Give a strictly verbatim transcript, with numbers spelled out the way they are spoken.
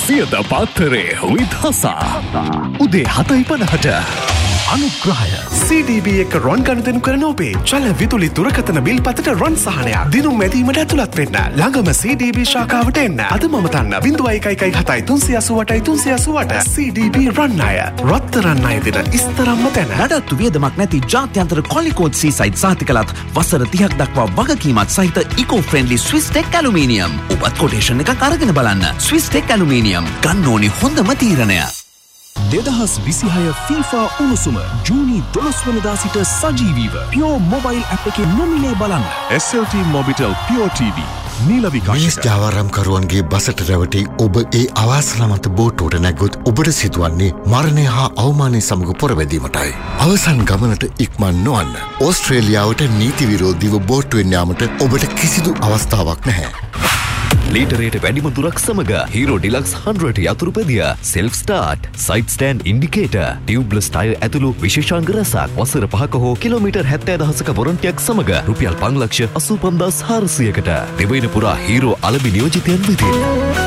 සියත පත්තරේ විදහසා උදේ හතයි පනහට අනුග්‍රහය සී ඩී බී එක රොන් ගනුදෙනු කරන ඔබේ චල විදුලි දුරකථන බිල් පතට රොන් සහනයක් දිනුම් මැදීමට ඇතුළත් වෙන්න ළඟම සී ඩී බී ශාඛාවට එන්න අද මම තන්න බිංදුව එකයි එකයි හතයි තුන්සිය අසූ අටයි තුන්සිය අසූ අට සී ඩී බී රන් අය රත්තරන් අය දෙන ඉස්තරම්ම තැන නඩත්තු වියදමක් නැති ජාත්‍යන්තර කොලිකෝඩ් සීසයිඩ් සහතිකලත් වසර තිහක් දක්වා වගකීමත් සහිත ඉකෝ ෆ්‍රෙන්ඩලි ස්විස්ටෙක් ඇලුමිනියම් ඔබත් කොටේෂන් එකක් අරගෙන බලන්න ස්විස්ටෙක් ඇලුමිනියම් ගන්න ඕනි හොඳම තීරණය දෙදහස් විසිහය ෆීෆා උණුසුම ජූනි දොළොස් වනදා සිට සජීවීව පියෝ මොබයිල් ඇප් එකේ නොමිලේ බලන්න එස් එල් ටී මොබිටෙල් පියෝ ටීවී නීල විකාශක මිනිස් ජාවාරම්කරුවන්ගේ බසට රැවටි ඔබ ඒ අවාසනාමත් බෝට්ටුවට නැගොත් ඔබට සිදුවන්නේ මරණය හා අවමානය සමග පොරවැදීමටයි. අවසන් ගමනට ඉක්මන් නොවන්න. ඕස්ට්‍රේලියාවට නීති විරෝධීව බෝට්ටුවෙන් යාමට ඔබට කිසිදු අවස්ථාවක් නැහැ. ලීටරේට වැඩිම දුරක් සමග hero ඩිලක්ස් හන්ඩ්‍රඩ් යතුරු පැදිය self start side stand indicator ටියුබ්ලස් tyre ඇතුළු විශේෂාංග රැසක් වසර පහක හෝ කිලෝමීටර් හැත්තෑ දහසක වොරන්ටියක් සමග රුපියල් පන්ලක්ෂ අසූ පන්දාස් හාරසියකට දෙවයින පුරා හීරෝ අලබි නියෝජිතයන් වෙතින්